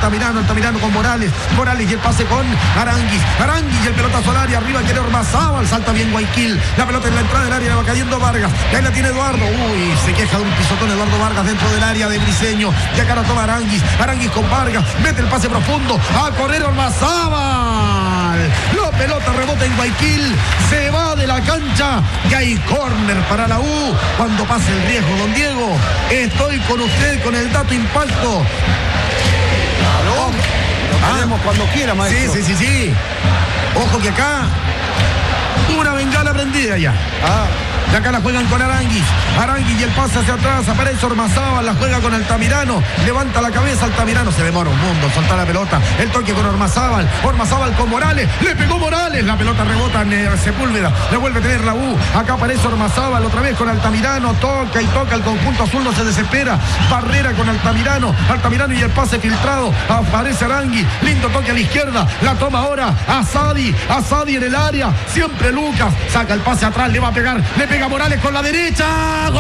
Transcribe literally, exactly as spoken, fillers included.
Altamirano, Altamirano con Morales, Morales y el pase con Aranguis, Aranguis y el pelotazo al área, arriba quiere Ormazábal, salta bien Guayaquil, la pelota en la entrada del área, le va cayendo Vargas, y ahí la tiene Eduardo, uy, se queja de un pisotón Eduardo Vargas dentro del área de Briseño, y acá la toma Aranguis, Aranguis con Vargas, mete el pase profundo, a correr Ormazábal, la pelota rebota en Guayaquil, se va de la cancha, y hay córner para la U, cuando pase el riesgo, don Diego, estoy con usted con el dato impacto. Claro, lo tenemos ah, cuando quiera, maestro. Sí, sí, sí, sí. Ojo que acá, una bengala prendida ya. Ah. Y acá la juegan con Aranguis. Aranguis y el pase hacia atrás. Aparece Ormazábal, la juega con Altamirano. Levanta la cabeza Altamirano. Se demora un mundo, solta la pelota. El toque con Ormazábal. Ormazábal con Morales. Le pegó Morales. La pelota rebota en Sepúlveda. Le vuelve a tener la U. Acá aparece Ormazábal otra vez con Altamirano. Toca y toca. El conjunto azul no se desespera. Barrera con Altamirano. Altamirano y el pase filtrado. Aparece Aranguis. Lindo toque a la izquierda. La toma ahora Asadi. Asadi en el área. Siempre Lucas. Saca el pase atrás. Le va a pegar. Le pega Morales con la derecha.